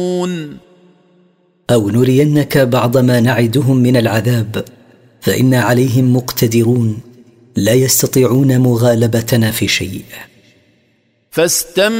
أو نرينك بعض ما نعدهم من العذاب فإنا عليهم مقتدرون لا يستطيعون مغالبتنا في شيء.